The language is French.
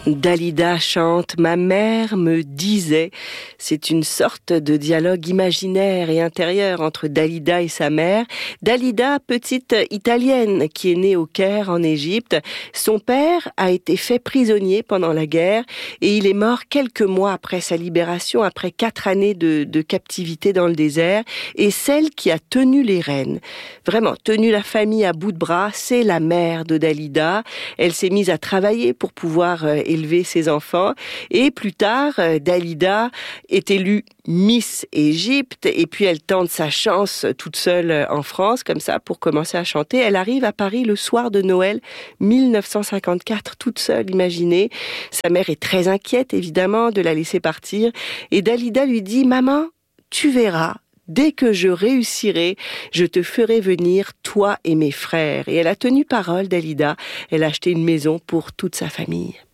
Dalida chante « Ma mère me disait ». C'est une sorte de dialogue imaginaire et intérieur entre Dalida et sa mère. Dalida, petite italienne qui est née au Caire en Égypte. Son père a été fait prisonnier pendant la guerre et il est mort quelques mois après sa libération, après 4 années de captivité dans le désert. Et celle qui a tenu les rênes, vraiment tenu la famille à bout de bras, c'est la mère de Dalida. Elle s'est mise à travailler pour pouvoir élever ses enfants. Et plus tard, Dalida est élue Miss Égypte et puis elle tente sa chance toute seule en France, comme ça, pour commencer à chanter. Elle arrive à Paris le soir de Noël 1954, toute seule, imaginez. Sa mère est très inquiète, évidemment, de la laisser partir. Et Dalida lui dit « Maman, tu verras, dès que je réussirai, je te ferai venir, toi et mes frères. » Et elle a tenu parole, Dalida. Elle a acheté une maison pour toute sa famille.